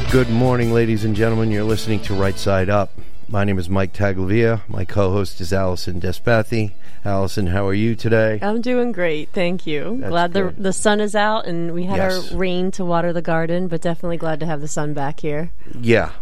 Good morning, ladies and gentlemen. You're listening to Right Side Up. My name is Mike Taglavia. My co-host is Allison Despathy. Allison, how are you today? I'm doing great, thank you. That's glad good. the sun is out, and we had our rain to water the garden, but definitely glad to have the sun back here. Yeah.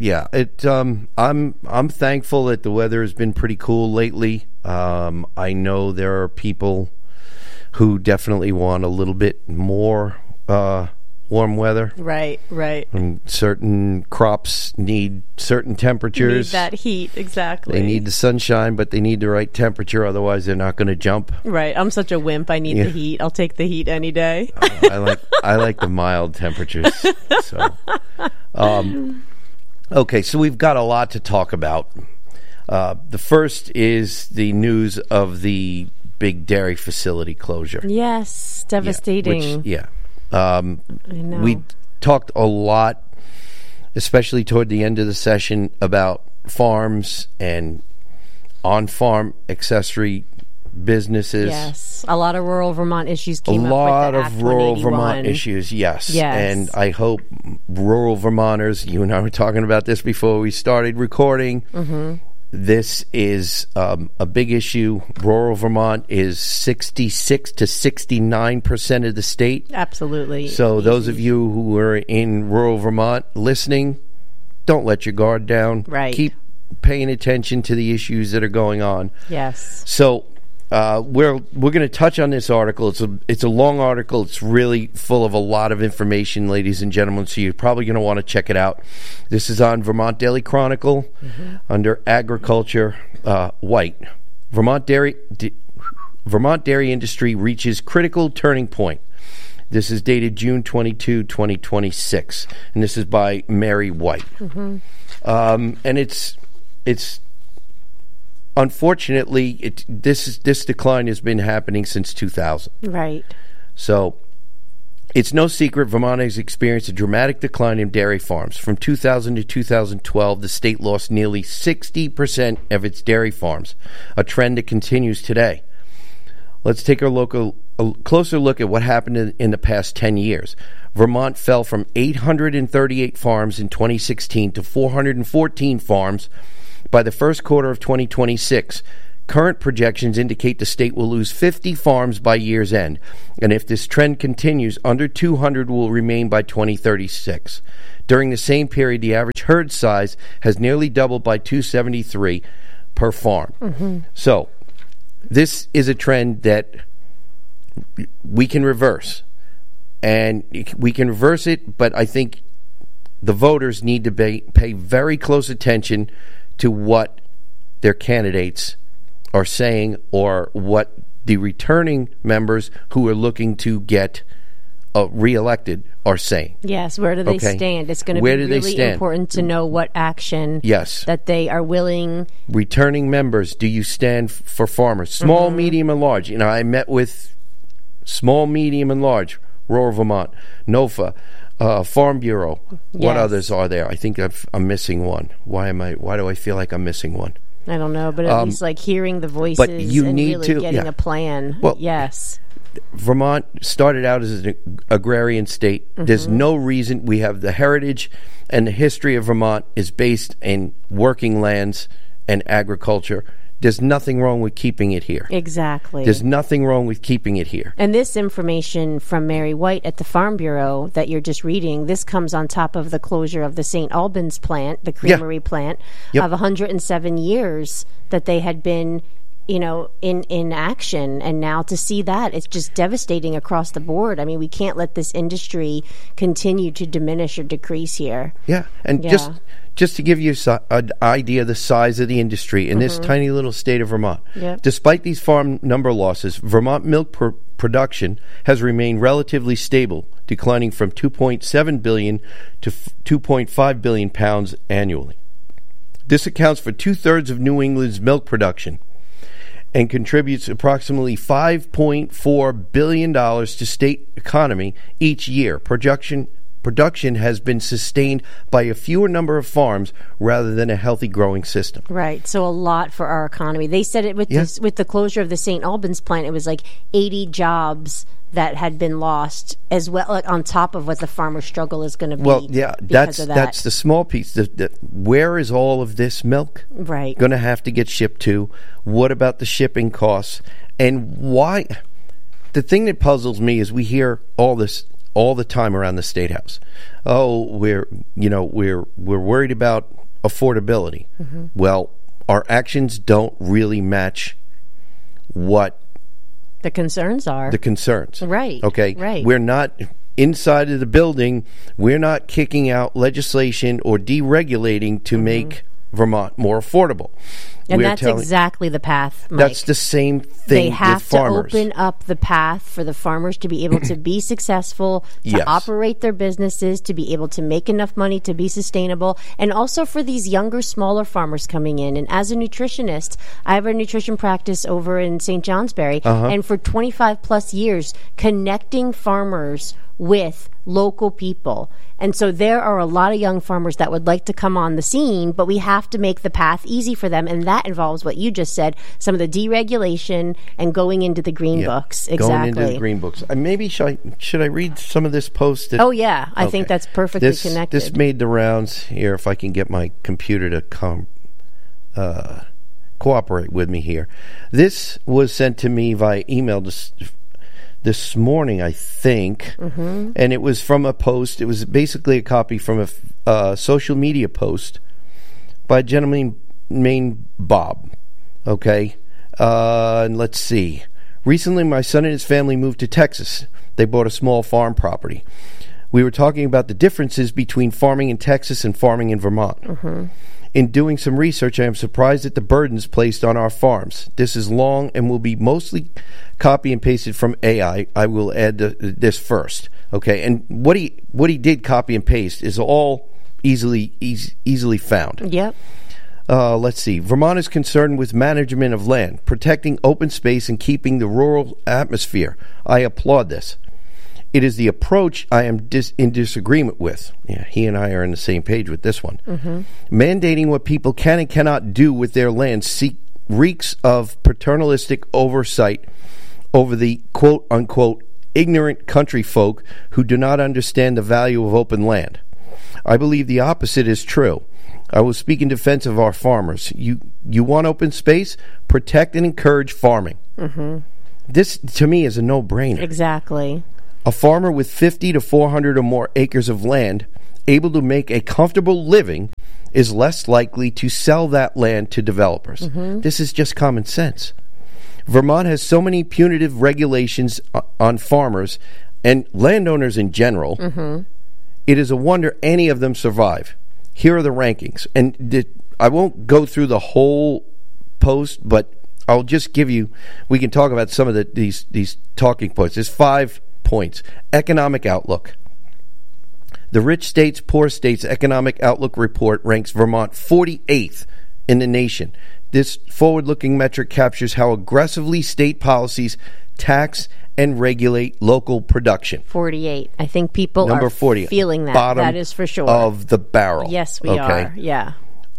I'm thankful that the weather has been pretty cool lately. I know there are people who definitely want a little bit more warm weather. Right. And certain crops need certain temperatures. Need that heat, exactly. They need the sunshine, but they need the right temperature, otherwise they're not going to jump. Right. I'm such a wimp. I need the heat. I'll take the heat any day. I like the mild temperatures. So, okay, so we've got a lot to talk about. The first is the news of the big dairy facility closure. Yes, devastating. I know. We talked a lot, especially toward the end of the session, about farms and on-farm accessory businesses. Yes, a lot of rural Vermont issues came up with the Act 181. A lot of rural Vermont issues, yes. And I hope rural Vermonters, you and I were talking about this before we started recording, this is a big issue. Rural Vermont is 66 to 69% of the state. Absolutely. So those of you who are in rural Vermont listening, don't let your guard down. Right. Keep paying attention to the issues that are going on. Yes. So we're going to touch on this article. It's a long article. It's really full of a lot of information, ladies and gentlemen, so you're probably going to want to check it out. This is on Vermont Daily Chronicle under Agriculture. White. Vermont dairy industry reaches critical turning point. This is dated June 22, 2026, and this is by Mary White. And it's unfortunately, this decline has been happening since 2000. Right. So it's no secret Vermont has experienced a dramatic decline in dairy farms. From 2000 to 2012, the state lost nearly 60% of its dairy farms, a trend that continues today. Let's take a closer look at what happened in the past 10 years. Vermont fell from 838 farms in 2016 to 414 farms by the first quarter of 2026. Current projections indicate the state will lose 50 farms by year's end, and if this trend continues, under 200 will remain by 2036. During the same period, the average herd size has nearly doubled by 273 per farm. So, this is a trend that we can reverse, and we can reverse it, but I think the voters need to pay very close attention to what their candidates are saying or what the returning members who are looking to get reelected are saying. Yes, where do they stand? It's going to be really important to know what action that they are willing. Returning members, do you stand for farmers? Small, medium, and large. You know, I met with small, medium, and large, rural Vermont, NOFA, Farm Bureau. What others are there? I think I'm missing one. Why do I feel like I'm missing one? I don't know, but at least like hearing the voices and really getting a plan. Well, yes. Vermont started out as an agrarian state. There's no reason. We have the heritage and the history of Vermont is based in working lands and agriculture. There's nothing wrong with keeping it here. Exactly. There's nothing wrong with keeping it here. And this information from Mary White at the Farm Bureau that you're just reading, this comes on top of the closure of the St. Albans plant, the creamery plant, of 107 years that they had been, in action. And now to see that, it's just devastating across the board. I mean, we can't let this industry continue to diminish or decrease here. Yeah. And just to give you an idea of the size of the industry in this tiny little state of Vermont. Despite these farm number losses, Vermont milk production has remained relatively stable, declining from 2.7 billion to 2.5 billion pounds annually. This accounts for 2/3 of New England's milk production and contributes approximately $5.4 billion to state economy each year. Production production has been sustained by a fewer number of farms rather than a healthy growing system. Right. So a lot for our economy. They said it with with the closure of the St. Albans plant, it was like 80 jobs that had been lost as well, like on top of what the farmer struggle is going to be. Well, yeah, that's the small piece. Where is all of this milk going to have to get shipped to? What about the shipping costs? And why? The thing that puzzles me is we hear all this all the time around the State House. Oh, we're worried about affordability. Mm-hmm. Well, our actions don't really match what the concerns are. The concerns. Right. Okay. Right. We're not inside of the building. We're not kicking out legislation or deregulating to make Vermont more affordable. And that's exactly the path, Mike. That's the same thing They have with farmers. to open up the path for the farmers to be able to be successful, to operate their businesses, to be able to make enough money to be sustainable, and also for these younger, smaller farmers coming in. And as a nutritionist, I have a nutrition practice over in St. Johnsbury, and for 25 plus years, connecting farmers with local people. And so there are a lot of young farmers that would like to come on the scene, but we have to make the path easy for them. And that involves what you just said, some of the deregulation and going into the green books. Exactly. Going into the green books. Maybe should I read some of this post? I think that's perfectly connected. This made the rounds here, if I can get my computer to cooperate with me here. This was sent to me via email this morning, I think, and it was from a post. It was basically a copy from a social media post by a gentleman named Bob. Okay, and let's see. Recently, my son and his family moved to Texas. They bought a small farm property. We were talking about the differences between farming in Texas and farming in Vermont. In doing some research, I am surprised at the burdens placed on our farms. This is long and will be mostly copy and pasted from AI. I will add this first, okay? And what he did copy and paste is all easily found. Yep. Let's see. Vermont is concerned with management of land, protecting open space, and keeping the rural atmosphere. I applaud this. It is the approach I am in disagreement with. Yeah, he and I are on the same page with this one. Mandating what people can and cannot do with their land reeks of paternalistic oversight over the quote-unquote ignorant country folk who do not understand the value of open land. I believe the opposite is true. I will speak in defense of our farmers. You want open space? Protect and encourage farming. This, to me, is a no-brainer. Exactly. A farmer with 50 to 400 or more acres of land, able to make a comfortable living, is less likely to sell that land to developers. This is just common sense. Vermont has so many punitive regulations on farmers and landowners in general. It is a wonder any of them survive. Here are the rankings. And I won't go through the whole post, but I'll just give you, we can talk about some of these talking points. There's 5 points. Economic outlook. The Rich States, Poor States Economic Outlook Report ranks Vermont 48th in the nation. This forward-looking metric captures how aggressively state policies tax and regulate local production. 48. I think people are 40, feeling that. Bottom that is for sure. Of the barrel. Yes, we are. Yeah.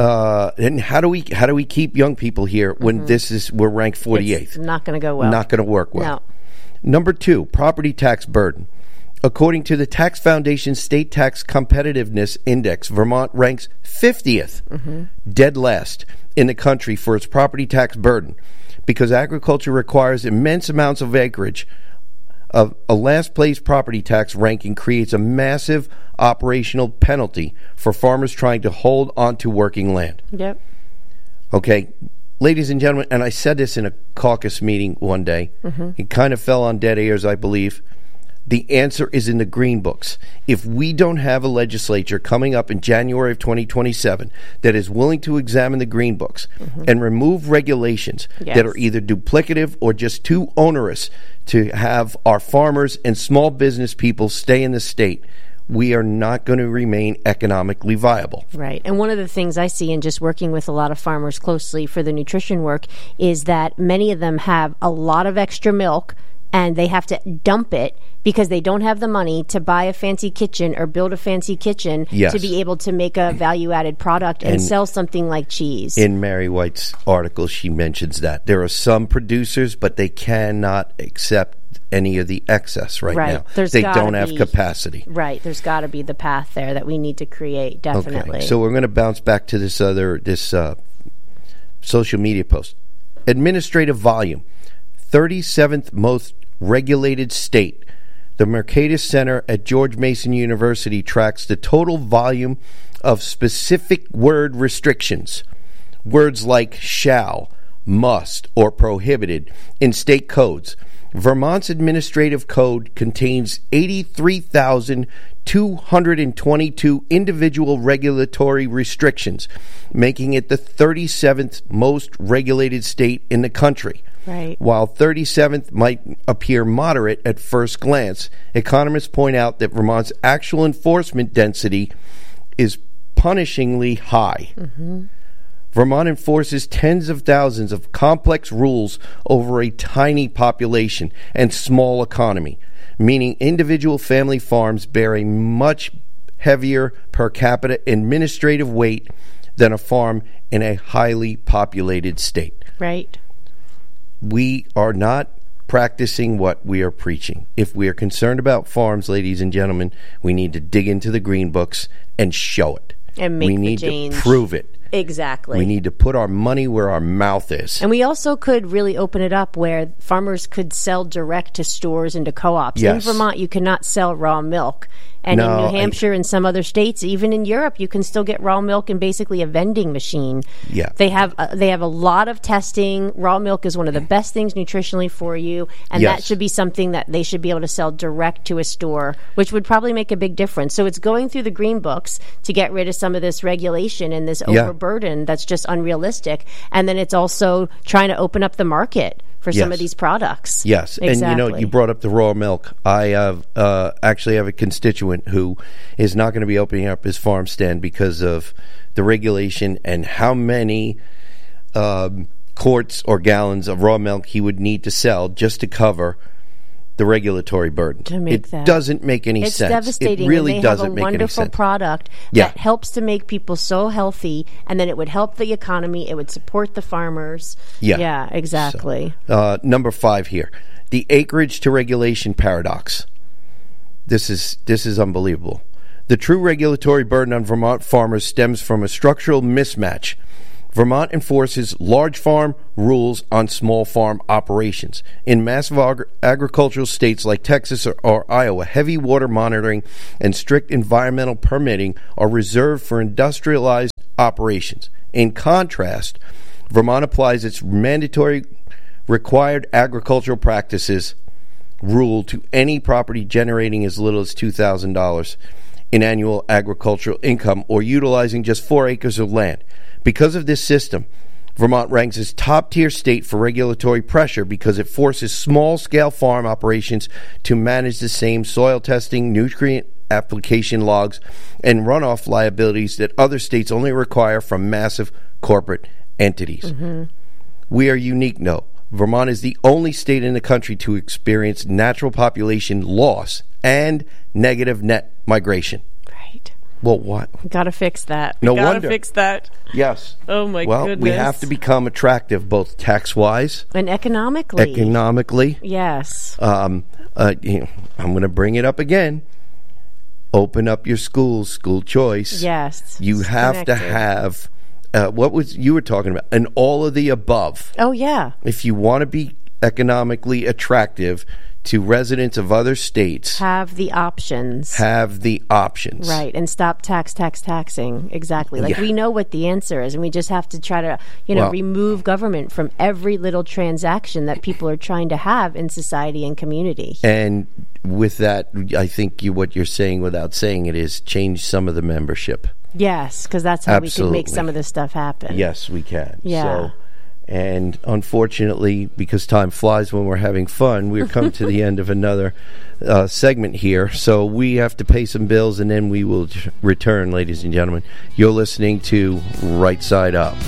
And how do we keep young people here when we're ranked 48th? It's not going to go well. Not going to work well. No. Number 2, property tax burden. According to the Tax Foundation State Tax Competitiveness Index, Vermont ranks 50th, dead last in the country for its property tax burden. Because agriculture requires immense amounts of acreage, a last place property tax ranking creates a massive operational penalty for farmers trying to hold onto working land. Yep. Okay. Ladies and gentlemen, and I said this in a caucus meeting one day. It kind of fell on dead ears, I believe. The answer is in the green books. If we don't have a legislature coming up in January of 2027 that is willing to examine the green books and remove regulations that are either duplicative or just too onerous to have our farmers and small business people stay in the state, we are not going to remain economically viable. Right. And one of the things I see in just working with a lot of farmers closely for the nutrition work is that many of them have a lot of extra milk and they have to dump it because they don't have the money to buy a fancy kitchen or build a fancy kitchen to be able to make a value-added product and sell something like cheese. In Mary White's article, she mentions that. There are some producers, but they cannot accept any of the excess right now. They don't have capacity. Right. There's got to be the path there that we need to create, definitely. Okay. So we're going to bounce back to this social media post. Administrative volume, 37th most regulated state. The Mercatus Center at George Mason University tracks the total volume of specific word restrictions. Words like shall, must, or prohibited in state codes. Vermont's administrative code contains 83,222 individual regulatory restrictions, making it the 37th most regulated state in the country. Right. While 37th might appear moderate at first glance, economists point out that Vermont's actual enforcement density is punishingly high. Mm-hmm. Vermont enforces tens of thousands of complex rules over a tiny population and small economy, meaning individual family farms bear a much heavier per capita administrative weight than a farm in a highly populated state. Right. We are not practicing what we are preaching. If we are concerned about farms, ladies and gentlemen, we need to dig into the green books and show it. And make the change. We need to prove it. Exactly. We need to put our money where our mouth is. And we also could really open it up where farmers could sell direct to stores and to co-ops. Yes. In Vermont, you cannot sell raw milk. And in New Hampshire and some other states, even in Europe, you can still get raw milk in basically a vending machine. Yeah. They have a lot of testing. Raw milk is one of the best things nutritionally for you, and that should be something that they should be able to sell direct to a store, which would probably make a big difference. So it's going through the green books to get rid of some of this regulation and this overburden that's just unrealistic. And then it's also trying to open up the market for some of these products. Yes. Exactly. And, you brought up the raw milk. I have actually have a constituent who is not going to be opening up his farm stand because of the regulation and how many quarts or gallons of raw milk he would need to sell just to cover the regulatory burden. It doesn't make any sense. It's devastating. It really doesn't make any sense. They have a wonderful product that helps to make people so healthy, and then it would help the economy. It would support the farmers. Yeah, exactly. So, number 5 here, the acreage to regulation paradox. This is unbelievable. The true regulatory burden on Vermont farmers stems from a structural mismatch. Vermont enforces large farm rules on small farm operations. In massive agricultural states like Texas or Iowa, heavy water monitoring and strict environmental permitting are reserved for industrialized operations. In contrast, Vermont applies its mandatory required agricultural practices rule to any property generating as little as $2,000 in annual agricultural income or utilizing just 4 acres of land. Because of this system, Vermont ranks as top-tier state for regulatory pressure because it forces small-scale farm operations to manage the same soil testing, nutrient application logs, and runoff liabilities that other states only require from massive corporate entities. Mm-hmm. We are unique, no. Vermont is the only state in the country to experience natural population loss and negative net migration. Right. Well, what? Got to fix that. No wonder. Got to fix that. Yes. Oh, my goodness. Well, we have to become attractive, both tax-wise. And economically. Yes. I'm going to bring it up again. Open up your schools, school choice. Yes. You have to have, what was you were talking about? An all of the above. Oh, yeah. If you want to be economically attractive to residents of other states, have the options. Right. And stop taxing. Exactly. We know what the answer is, and we just have to try to, remove government from every little transaction that people are trying to have in society and community. And with that, I think what you're saying without saying it is change some of the membership. Yes, because that's how we can make some of this stuff happen. Yes, we can. Yeah. So, and unfortunately, because time flies when we're having fun, we've come to the end of another segment here. So we have to pay some bills, and then we will return, ladies and gentlemen. You're listening to Right Side Up.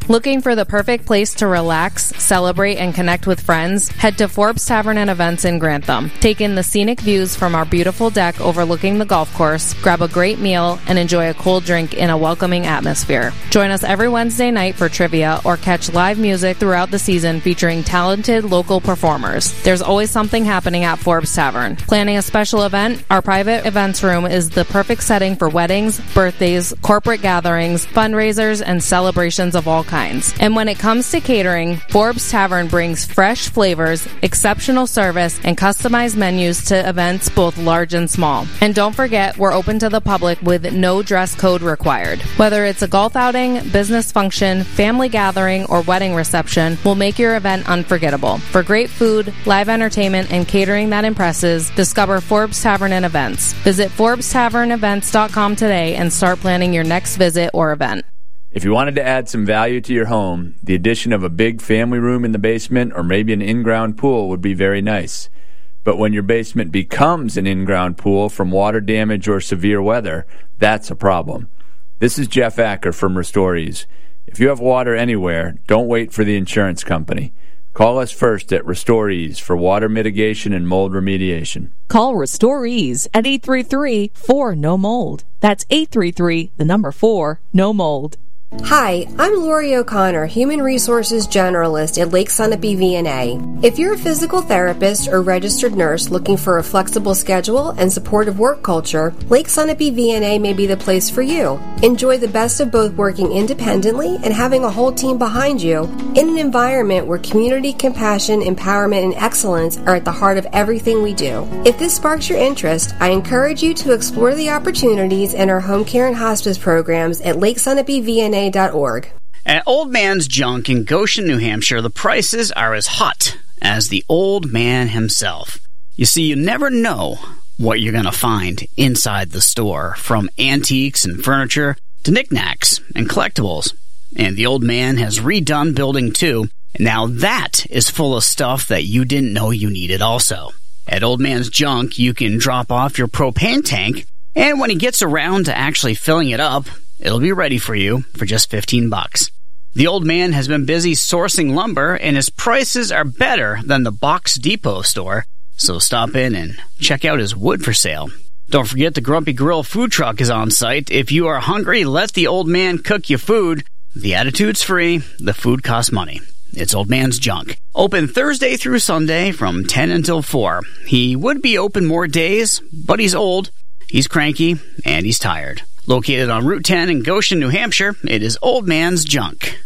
Looking for the perfect place to relax, celebrate, and connect with friends? Head to Forbes Tavern and Events in Grantham. Take in the scenic views from our beautiful deck overlooking the golf course, grab a great meal, and enjoy a cold drink in a welcoming atmosphere. Join us every Wednesday night for trivia or catch live music throughout the season featuring talented local performers. There's always something happening at Forbes Tavern. Planning a special event? Our private events room is the perfect setting for weddings, birthdays, corporate gatherings, fundraisers, and celebrations of all kinds. And when it comes to catering, Forbes Tavern brings fresh flavors, exceptional service, and customized menus to events both large and small. And don't forget, we're open to the public with no dress code required. Whether it's a golf outing, business function, family gathering, or wedding reception, we'll make your event unforgettable. For great food, live entertainment, and catering that impresses, discover Forbes Tavern and Events. Visit ForbesTavernEvents.com today and start planning your next visit or event. If you wanted to add some value to your home, the addition of a big family room in the basement or maybe an in-ground pool would be very nice. But when your basement becomes an in-ground pool from water damage or severe weather, that's a problem. This is Jeff Acker from RestoreEase. If you have water anywhere, don't wait for the insurance company. Call us first at RestoreEase for water mitigation and mold remediation. Call RestoreEase at 833-4-NO-MOLD. That's 833-4-NO-MOLD. Hi, I'm Lori O'Connor, Human Resources Generalist at Lake Sunapee VNA. If you're a physical therapist or registered nurse looking for a flexible schedule and supportive work culture, Lake Sunapee VNA may be the place for you. Enjoy the best of both working independently and having a whole team behind you in an environment where community, compassion, empowerment, and excellence are at the heart of everything we do. If this sparks your interest, I encourage you to explore the opportunities in our home care and hospice programs at LakeSunapeeVNA.org. At Old Man's Junk in Goshen, New Hampshire, the prices are as hot as the old man himself. You see, you never know what you're going to find inside the store, from antiques and furniture to knickknacks and collectibles. And the old man has redone Building 2, and now that is full of stuff that you didn't know you needed also. At Old Man's Junk, you can drop off your propane tank, and when he gets around to actually filling it up, it'll be ready for you for just $15. The old man has been busy sourcing lumber, and his prices are better than the Box Depot store, so stop in and check out his wood for sale. Don't forget the Grumpy Grill food truck is on site. If you are hungry, let the old man cook you food. The attitude's free, the food costs money. It's Old Man's Junk. Open Thursday through Sunday from 10 until 4. He would be open more days, but he's old, he's cranky, and he's tired. Located on Route 10 in Goshen, New Hampshire, it is Old Man's Junk.